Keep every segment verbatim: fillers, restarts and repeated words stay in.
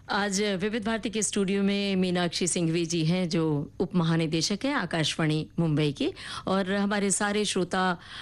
आज विविध भारती के स्टूडियो में मीनाक्षी सिंघवी जी हैं जो उप महानिदेशक हैं आकाशवाणी मुंबई की, और हमारे सारे श्रोता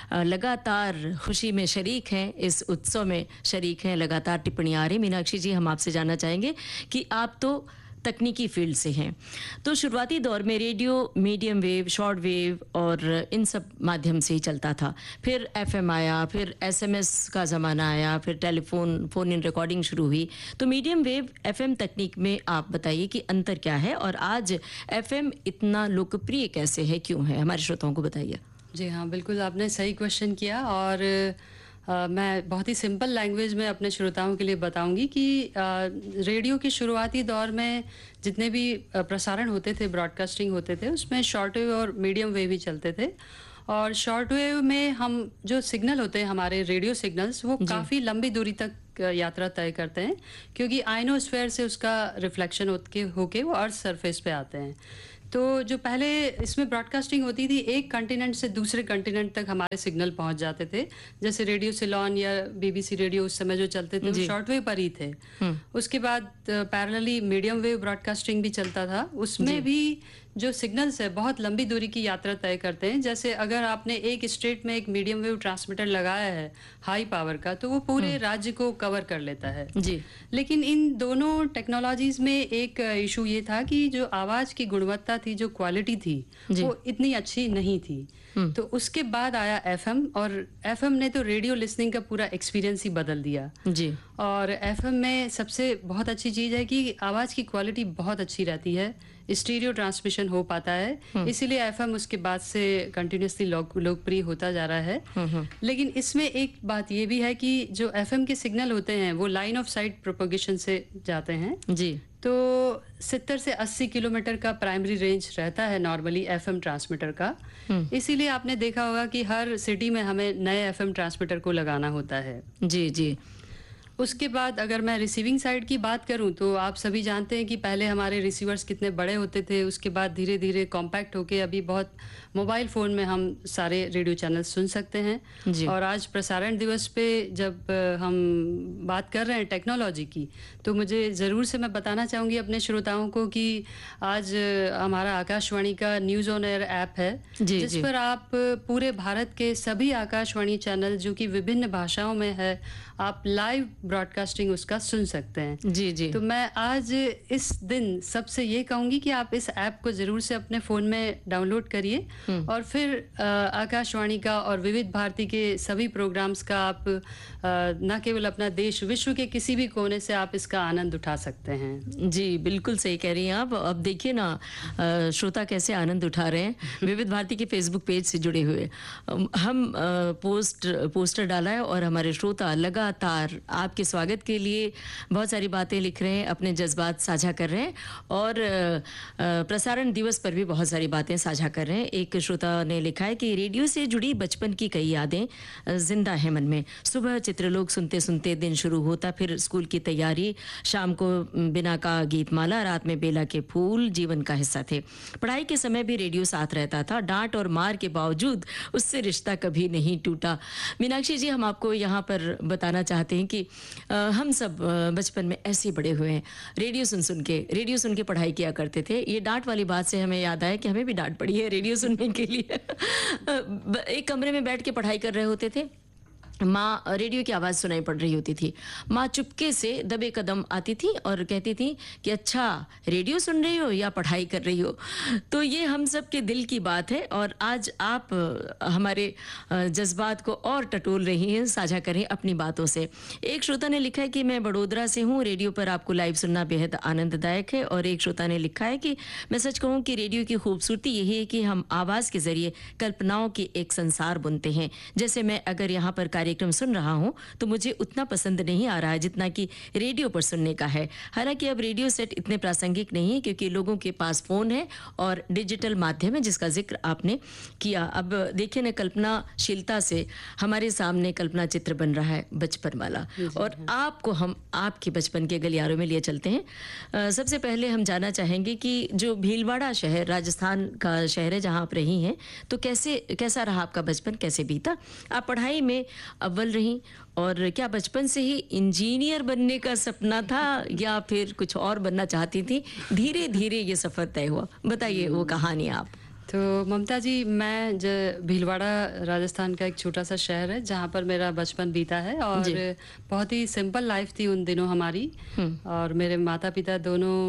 लगातार खुशी में शरीक हैं, इस उत्सव में शरीक हैं, लगातार टिप्पणियां आ रही। मीनाक्षी जी, हम आपसे जानना चाहेंगे कि आप तो तकनीकी फील्ड से हैं, तो शुरुआती दौर में radio medium wave, short wave और इन सब माध्यम से ही चलता था। फिर एफएम आया, फिर एसएमएस का ज़माना आया, फिर टेलीफोन फ़ोन इन रिकॉर्डिंग शुरू हुई। तो मीडियम वेव एफएम तकनीक में आप बताइए कि अंतर क्या है, और आज एफएम इतना लोकप्रिय कैसे है, क्यों है, हमारे श्रोताओं को बताइए। जी हाँ, बिल्कुल आपने सही क्वेश्चन किया, और Uh, मैं बहुत ही सिंपल लैंग्वेज में अपने श्रोताओं के लिए बताऊंगी कि uh, रेडियो की शुरुआती दौर में जितने भी uh, प्रसारण होते थे, ब्रॉडकास्टिंग होते थे, उसमें शॉर्ट वेव और मीडियम वेव ही चलते थे। और शॉर्ट वेव में हम जो सिग्नल होते हैं, हमारे रेडियो सिग्नल्स, वो काफ़ी लंबी दूरी तक यात्रा तय करते हैं, क्योंकि आयनोस्फीयर से उसका रिफ्लेक्शन होके होके वो अर्थ सरफेस पे आते हैं। तो जो पहले इसमें ब्रॉडकास्टिंग होती थी, एक कॉन्टिनेंट से दूसरे कॉन्टिनेंट तक हमारे सिग्नल पहुंच जाते थे, जैसे रेडियो सिलोन या बीबीसी रेडियो उस समय जो चलते थे वो शॉर्ट वेव पर ही थे। उसके बाद पैरेलली मीडियम वेव ब्रॉडकास्टिंग भी चलता था, उसमें भी जो सिग्नल्स है बहुत लंबी दूरी की यात्रा तय करते हैं। जैसे अगर आपने एक स्टेट में एक मीडियम वेव ट्रांसमीटर लगाया है हाई पावर का, तो वो पूरे राज्य को कवर कर लेता है जी। लेकिन इन दोनों टेक्नोलॉजीज में एक इशू ये था कि जो आवाज की गुणवत्ता थी, जो क्वालिटी थी, वो इतनी अच्छी नहीं थी। तो उसके बाद आया एफएम, और एफएम ने तो रेडियो लिसनिंग का पूरा एक्सपीरियंस ही बदल दिया जी। और एफएम में सबसे बहुत अच्छी चीज है कि आवाज की क्वालिटी बहुत अच्छी रहती है, स्टीरियो ट्रांसमिशन हो पाता है, इसीलिए एफएम उसके बाद से कंटिन्यूसली लोकप्रिय होता जा रहा है। लेकिन इसमें एक बात ये भी है कि जो एफएम के सिग्नल होते हैं वो लाइन ऑफ साइट प्रोपगेशन से जाते हैं जी। तो सत्तर से अस्सी किलोमीटर का प्राइमरी रेंज रहता है नॉर्मली एफएम ट्रांसमीटर का, इसीलिए आपने देखा होगा कि हर सिटी में हमें नए एफएम ट्रांसमीटर को लगाना होता है जी जी। उसके बाद अगर मैं रिसीविंग साइड की बात करूं, तो आप सभी जानते हैं कि पहले हमारे रिसीवर्स कितने बड़े होते थे, उसके बाद धीरे धीरे कॉम्पैक्ट होके अभी बहुत मोबाइल फ़ोन में हम सारे रेडियो चैनल सुन सकते हैं। और आज प्रसारण दिवस पे जब हम बात कर रहे हैं टेक्नोलॉजी की, तो मुझे ज़रूर से मैं बताना चाहूँगी अपने श्रोताओं को कि आज हमारा आकाशवाणी का न्यूज़ ऑन एयर ऐप है, जिस पर आप पूरे भारत के सभी आकाशवाणी चैनल जो कि विभिन्न भाषाओं में है, आप लाइव ब्रॉडकास्टिंग उसका सुन सकते हैं जी जी। तो मैं आज इस दिन सबसे ये कहूँगी कि आप इस ऐप को ज़रूर से अपने फ़ोन में डाउनलोड करिए, और फिर आकाशवाणी का और विविध भारती के सभी प्रोग्राम्स का आप न केवल अपना देश, विश्व के किसी भी कोने से आप इसका आनंद उठा सकते हैं जी। बिल्कुल सही कह रही हैं आप। अब देखिए ना श्रोता कैसे आनंद उठा रहे हैं, विविध भारती के फेसबुक पेज से जुड़े हुए हम पोस्ट पोस्टर डाला है, और हमारे श्रोता लगातार आपके स्वागत के लिए बहुत सारी बातें लिख रहे हैं, अपने जज्बात साझा कर रहे हैं, और प्रसारण दिवस पर भी बहुत सारी बातें साझा कर रहे हैं। एक श्रोता ने लिखा है कि रेडियो से जुड़ी बचपन की कई यादें जिंदा है मन में। सुबह चित्रलोक सुनते सुनते दिन शुरू होता, फिर स्कूल की तैयारी, शाम को बिना का गीतमाला, रात में बेला के फूल जीवन का हिस्सा थे। पढ़ाई के समय भी रेडियो साथ रहता था, डांट और मार के बावजूद उससे रिश्ता कभी नहीं टूटा। मीनाक्षी जी, हम आपको यहाँ पर बताना चाहते हैं कि आ, हम सब बचपन में ऐसे बड़े हुए हैं, रेडियो सुन सुन के रेडियो सुन के पढ़ाई किया करते थे। ये डांट वाली बात से हमें याद आया कि हमें भी डांट पड़ी है रेडियो सुनने के लिए। एक कमरे में बैठ के पढ़ाई कर रहे होते थे, माँ रेडियो की आवाज़ सुनाई पड़ रही होती थी, माँ चुपके से दबे कदम आती थी और कहती थी कि अच्छा रेडियो सुन रही हो या पढ़ाई कर रही हो। तो ये हम सब के दिल की बात है, और आज आप हमारे जज्बात को और टटोल रही हैं, साझा करें अपनी बातों से। एक श्रोता ने लिखा है कि मैं बड़ोदरा से हूँ, रेडियो पर आपको लाइव सुनना बेहद आनंददायक है। और एक श्रोता ने लिखा है कि मैं सच कहूँ कि रेडियो की खूबसूरती यही है कि हम आवाज़ के जरिए कल्पनाओं की एक संसार बुनते हैं। जैसे मैं अगर यहाँ पर कार्यक्रम सुन रहा हूं तो मुझे उतना पसंद नहीं आ रहा है जितना कि रेडियो पर सुनने का है। हालांकि अब रेडियो सेट इतने प्रासंगिक नहीं है, क्योंकि लोगों के पास फोन है और डिजिटल माध्यम है, जिसका जिक्र आपने किया। अब देखिए ना, कल्पनाशीलता से हमारे सामने कल्पना चित्र बन रहा है बचपन वाला, और आपको हम आपके बचपन के गलियारों में लिए चलते हैं। आ, सबसे पहले हम जानना चाहेंगे कि जो भीलवाड़ा शहर राजस्थान का शहर है जहां आप रही हैं, तो कैसे कैसा रहा आपका बचपन, कैसे बीता? आप पढ़ाई में अव्वल रहीं, और क्या बचपन से ही इंजीनियर बनने का सपना था या फिर कुछ और बनना चाहती थी? धीरे धीरे ये सफ़र तय हुआ, बताइए वो कहानी आप। तो ममता जी, मैं ज भीलवाड़ा राजस्थान का एक छोटा सा शहर है जहाँ पर मेरा बचपन बीता है, और बहुत ही सिंपल लाइफ थी उन दिनों हमारी। और मेरे माता पिता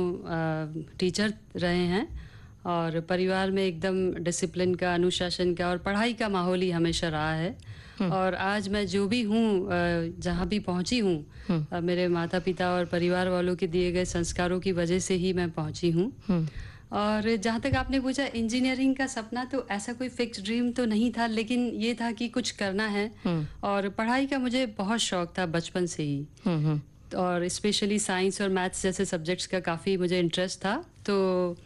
दोनों टीचर रहे हैं, और परिवार में एकदम डिसिप्लिन का, अनुशासन का और पढ़ाई का माहौल ही हमेशा रहा है। और आज मैं जो भी हूँ, जहाँ भी पहुँची हूँ, मेरे माता पिता और परिवार वालों के दिए गए संस्कारों की वजह से ही मैं पहुँची हूँ। और जहाँ तक आपने पूछा इंजीनियरिंग का सपना, तो ऐसा कोई फिक्स ड्रीम तो नहीं था, लेकिन ये था कि कुछ करना है। और पढ़ाई का मुझे बहुत शौक था बचपन से ही, और स्पेशली साइंस और मैथ्स जैसे सब्जेक्ट्स का काफ़ी मुझे इंटरेस्ट था। तो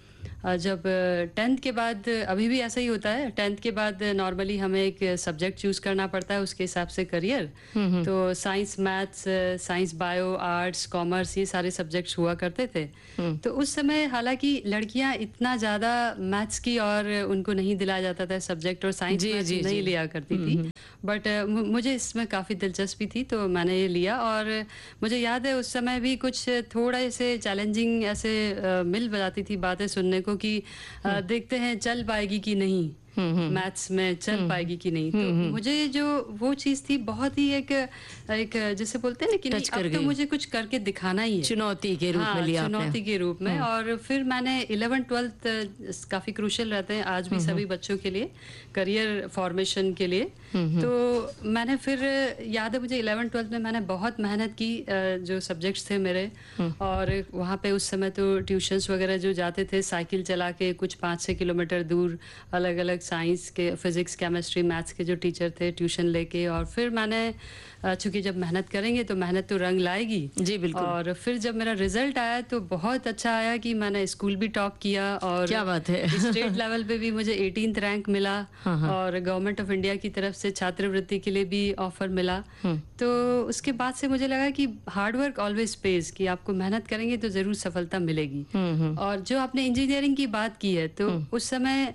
जब टेंथ के बाद, अभी भी ऐसा ही होता है, टेंथ के बाद नॉर्मली हमें एक सब्जेक्ट चूज करना पड़ता है, उसके हिसाब से करियर। तो science, maths, science, bio, arts, commerce, ये सारे सब्जेक्ट्स हुआ करते थे। तो उस समय हालांकि लड़कियां इतना ज़्यादा मैथ्स की और उनको नहीं दिलाया जाता था सब्जेक्ट, और साइंस नहीं लिया करती थी, बट मुझे इसमें काफ़ी दिलचस्पी थी, तो मैंने ये लिया। और मुझे याद है उस समय भी कुछ थोड़ा से चैलेंजिंग ऐसे मिल जाती थी बातें सुनने को कि देखते हैं चल पाएगी कि नहीं, मैथ्स में चल पाएगी कि नहीं। तो मुझे जो वो चीज़ थी बहुत ही एक एक जैसे बोलते हैं ना कि नहीं, अब तो मुझे कुछ करके दिखाना ही है, चुनौती के रूप में लिया, चुनौती के रूप में। और फिर मैंने इलेवन ट्वेल्थ काफ़ी क्रूशियल रहते हैं आज भी सभी बच्चों के लिए, करियर फॉर्मेशन के लिए। तो मैंने फिर, याद है मुझे इलेवन ट्वेल्थ में मैंने बहुत मेहनत की, जो सब्जेक्ट्स थे मेरे, और वहाँ पे उस समय तो ट्यूशन्स वगैरह जो जाते थे साइकिल चला के कुछ पाँच छः किलोमीटर दूर, अलग अलग साइंस के, फिजिक्स, केमिस्ट्री, मैथ्स के जो टीचर थे, ट्यूशन लेके। और फिर मैंने, चूंकि जब मेहनत करेंगे तो मेहनत तो रंग लाएगी। जी बिल्कुल। और फिर जब मेरा रिजल्ट आया तो बहुत अच्छा आया कि मैंने स्कूल भी टॉप किया, और क्या बात है स्टेट लेवल पे भी मुझे एटीन्थ रैंक मिला। हाँ हाँ। और गवर्नमेंट ऑफ इंडिया की तरफ से छात्रवृत्ति के लिए भी ऑफर मिला। तो उसके बाद से मुझे लगा कि हार्ड वर्क ऑलवेज पेज, कि आपको मेहनत करेंगे तो जरूर सफलता मिलेगी। और जो आपने इंजीनियरिंग की बात की है, तो उस समय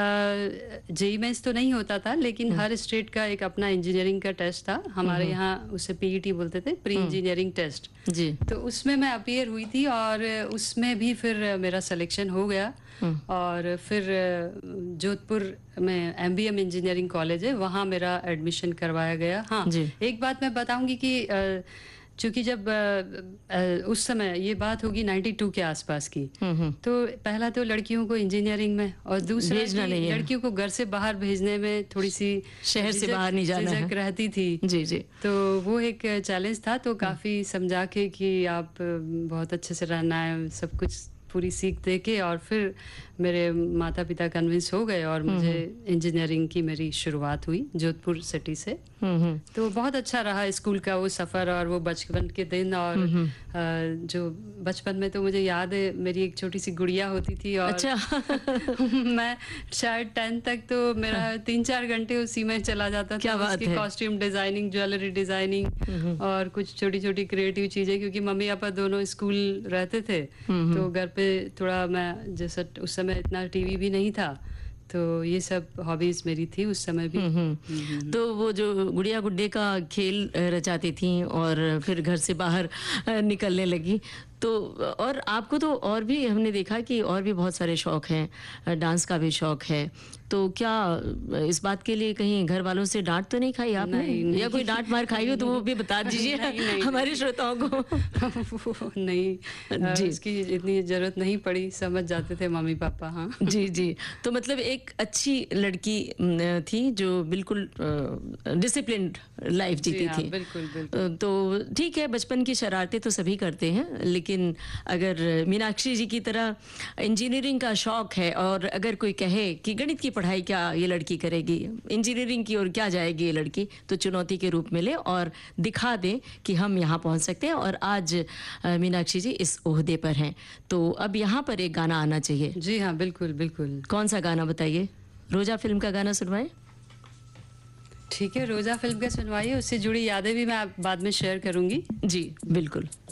जेई मेंस तो नहीं होता था, लेकिन हर स्टेट का एक अपना इंजीनियरिंग का टेस्ट था। हमारे यहाँ उसे पीईटी बोलते थे, प्री इंजीनियरिंग टेस्ट जी। तो उसमें मैं अपीयर हुई थी, और उसमें भी फिर मेरा सिलेक्शन हो गया। और फिर जोधपुर में एमबीएम इंजीनियरिंग कॉलेज है, वहाँ मेरा एडमिशन करवाया गया। हाँ, एक बात मैं बताऊंगी कि चूंकि जब आ, उस समय ये बात होगी बानवे के आसपास की, तो पहला तो लड़कियों को इंजीनियरिंग में, और दूसरा लड़कियों को घर से बाहर भेजने में थोड़ी सी शहर से बाहर नहीं जाना है रहती थी। जी जी। तो वो एक चैलेंज था। तो काफ़ी समझा के कि आप बहुत अच्छे से रहना है, सब कुछ पूरी सीख दे के, और फिर मेरे माता पिता कन्विंस हो गए, और मुझे इंजीनियरिंग की मेरी शुरुआत हुई जोधपुर सिटी से। तो बहुत अच्छा रहा स्कूल का वो सफ़र, और वो बचपन के दिन। और जो बचपन में तो मुझे याद है मेरी एक छोटी सी गुड़िया होती थी, और अच्छा मैं शायद टेंथ तक तो मेरा तीन चार घंटे उसी में चला जाता था। उसकी कॉस्ट्यूम डिजाइनिंग, ज्वेलरी डिजाइनिंग, और कुछ छोटी छोटी क्रिएटिव चीजें, क्योंकि मम्मी पापा दोनों स्कूल रहते थे, तो घर पे थोड़ा मैं, जैसा उस समय इतना टीवी भी नहीं था, तो ये सब हॉबीज मेरी थी उस समय भी। तो वो जो गुड़िया गुड्डे का खेल रचाती थी और फिर घर से बाहर निकलने लगी, तो और आपको तो और भी हमने देखा कि और भी बहुत सारे शौक हैं, डांस का भी शौक है, तो क्या इस बात के लिए कहीं घर वालों से डांट तो नहीं खाई आपने? नहीं, नहीं। या कोई डांट मार खाई हो तो वो भी बता दीजिए हमारे श्रोताओं को। नहीं जी, इसकी इतनी जरूरत नहीं पड़ी, समझ जाते थे मम्मी पापा। हाँ जी जी। तो मतलब एक अच्छी लड़की थी जो बिल्कुल डिसिप्लिन्ड लाइफ जीती थी। बिल्कुल बिल्कुल। तो ठीक है, बचपन की शरारतें तो सभी करते हैं, लेकिन अगर मीनाक्षी जी की तरह इंजीनियरिंग का शौक है, और अगर कोई कहे कि गणित की पढ़ाई क्या ये लड़की करेगी, इंजीनियरिंग की ओर क्या जाएगी ये लड़की, तो चुनौती के रूप में ले और दिखा दे कि हम यहाँ पहुँच सकते हैं। और आज मीनाक्षी जी इस ओहदे पर हैं, तो अब यहाँ पर एक गाना आना चाहिए। जी हाँ, बिल्कुल बिल्कुल। कौन सा गाना बताइए? रोजा फिल्म का गाना सुनवाएं। ठीक है, रोजा फिल्म का सुनवाइए, उससे जुड़ी यादें भी मैं बाद में शेयर करूंगी। जी बिल्कुल।